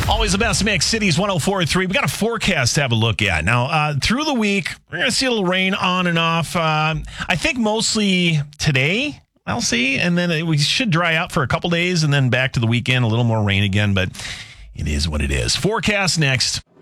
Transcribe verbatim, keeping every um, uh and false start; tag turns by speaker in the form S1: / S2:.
S1: Always the best mix, Cities one oh four point three. We got a forecast to have a look at. Now, uh, through the week, we're going to see a little rain on and off. Uh, I think mostly today, I'll see. And then we should dry out for a couple days and then back to the weekend, a little more rain again. But it is what it is. Forecast next.